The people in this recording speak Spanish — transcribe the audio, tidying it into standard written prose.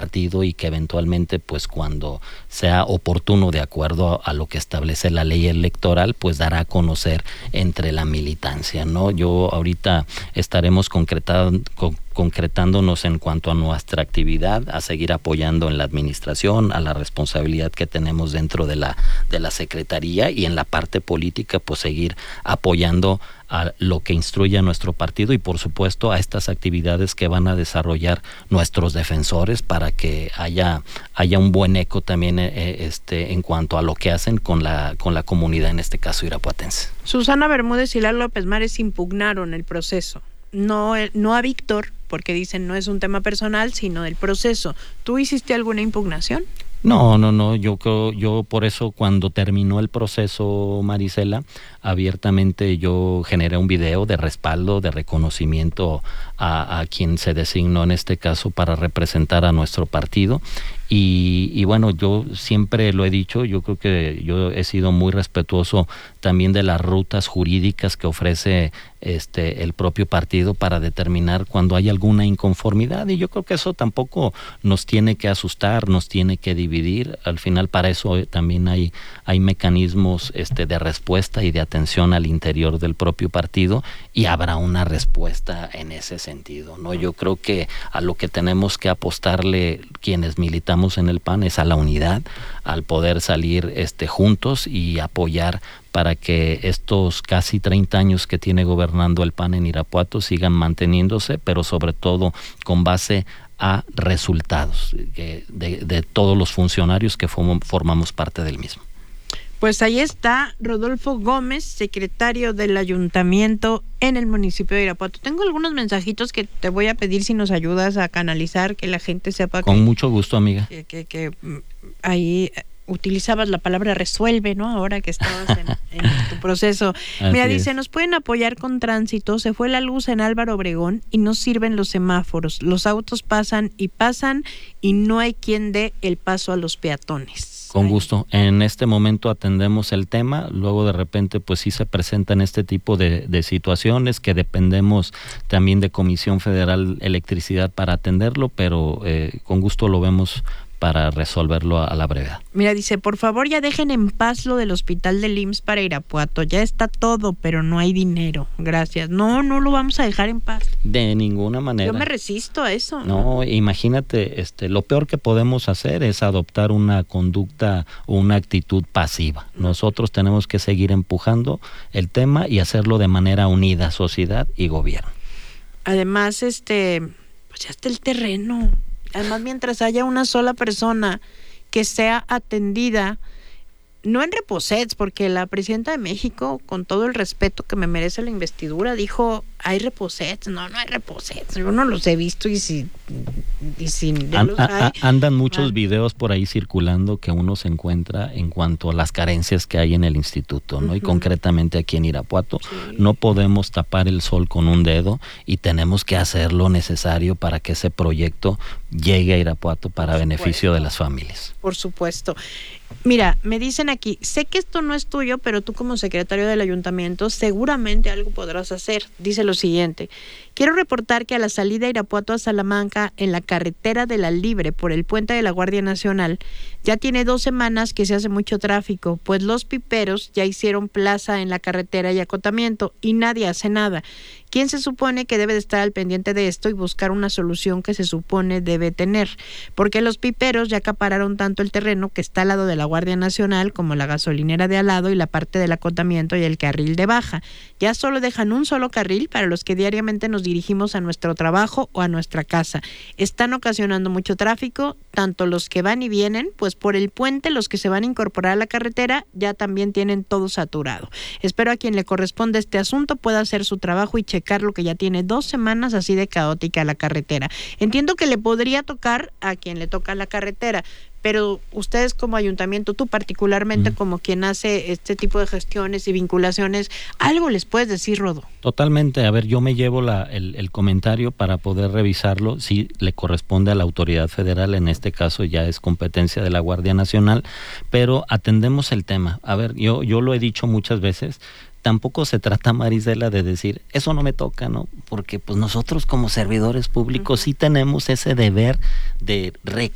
partido y que eventualmente, pues cuando sea oportuno, de acuerdo a lo que establece la ley electoral, pues dará a conocer entre la militancia, ¿no? Yo ahorita estaremos concretándonos en cuanto a nuestra actividad, a seguir apoyando en la administración, a la responsabilidad que tenemos dentro de la Secretaría, y en la parte política, pues seguir apoyando a lo que instruye a nuestro partido y por supuesto a estas actividades que van a desarrollar nuestros defensores para que haya un buen eco también en cuanto a lo que hacen con la comunidad, en este caso irapuatense. Susana Bermúdez y Lalo López Mares impugnaron el proceso, no a Víctor, porque dicen no es un tema personal, sino del proceso. ¿Tú hiciste alguna impugnación? No, yo por eso cuando terminó el proceso, Marisela, abiertamente yo generé un video de respaldo, de reconocimiento a quien se designó en este caso para representar a nuestro partido. Y bueno, yo siempre lo he dicho, yo creo que yo he sido muy respetuoso también de las rutas jurídicas que ofrece el propio partido para determinar cuando hay alguna inconformidad, y yo creo que eso tampoco nos tiene que asustar, nos tiene que dividir. Al final para eso también hay mecanismos de respuesta y de atención al interior del propio partido, y habrá una respuesta en ese sentido, ¿no? Yo creo que a lo que tenemos que apostarle quienes militamos en el PAN es a la unidad, al poder salir juntos y apoyar para que estos casi 30 años que tiene gobernando el PAN en Irapuato sigan manteniéndose, pero sobre todo con base a resultados de todos los funcionarios que formamos parte del mismo. Pues ahí está Rodolfo Gómez, secretario del ayuntamiento en el municipio de Irapuato. Tengo algunos mensajitos que te voy a pedir si nos ayudas a canalizar, que la gente sepa. Con mucho gusto, amiga. Que ahí utilizabas la palabra resuelve, ¿no? Ahora que estabas en tu proceso. Mira, dice, nos pueden apoyar con tránsito, se fue la luz en Álvaro Obregón y no sirven los semáforos. Los autos pasan y no hay quien dé el paso a los peatones. Con gusto. En este momento atendemos el tema, luego de repente pues sí se presentan este tipo de situaciones que dependemos también de Comisión Federal Electricidad para atenderlo, pero con gusto lo vemos para resolverlo a la brevedad. Mira, dice, por favor ya dejen en paz lo del hospital del IMSS para Irapuato, ya está todo, pero no hay dinero, gracias. No lo vamos a dejar en paz. De ninguna manera. Yo me resisto a eso. No, imagínate, lo peor que podemos hacer es adoptar una conducta o una actitud pasiva. Nosotros tenemos que seguir empujando el tema y hacerlo de manera unida, sociedad y gobierno. Además, pues ya está el terreno. Además, mientras haya una sola persona que sea atendida, no en reposets, porque la presidenta de México, con todo el respeto que me merece la investidura, dijo, hay reposets. No hay reposets. Yo no los he visto y si los hay, andan muchos videos por ahí circulando que uno se encuentra en cuanto a las carencias que hay en el instituto, ¿no? Y concretamente aquí en Irapuato, no podemos tapar el sol con un dedo y tenemos que hacer lo necesario para que ese proyecto llegue a Irapuato para beneficio de las familias. Por supuesto. Mira, me dicen aquí, sé que esto no es tuyo, pero tú como secretario del ayuntamiento seguramente algo podrás hacer. Dice lo siguiente: quiero reportar que a la salida de Irapuato a Salamanca, en la carretera de la Libre por el puente de la Guardia Nacional, ya tiene 2 semanas que se hace mucho tráfico, pues los piperos ya hicieron plaza en la carretera y acotamiento y nadie hace nada. ¿Quién se supone que debe de estar al pendiente de esto y buscar una solución que se supone debe tener? Porque los piperos ya acapararon tanto el terreno que está al lado de la Guardia Nacional como la gasolinera de al lado y la parte del acotamiento y el carril de baja. Ya solo dejan un solo carril para los que diariamente nos dirigimos a nuestro trabajo o a nuestra casa. Están ocasionando mucho tráfico, tanto los que van y vienen, pues por el puente los que se van a incorporar a la carretera ya también tienen todo saturado. Espero a quien le corresponde este asunto pueda hacer su trabajo y checar lo que ya tiene 2 semanas así de caótica la carretera. Entiendo que le podría tocar a quien le toca la carretera, pero ustedes como ayuntamiento, tú particularmente como quien hace este tipo de gestiones y vinculaciones, ¿algo les puedes decir, Rodo? Totalmente. A ver, yo me llevo el comentario para poder revisarlo. Si le corresponde a la autoridad federal, en este caso ya es competencia de la Guardia Nacional, pero atendemos el tema. A ver, yo lo he dicho muchas veces, tampoco se trata, Marisela, de decir, eso no me toca, ¿no? Porque pues nosotros como servidores públicos sí tenemos ese deber de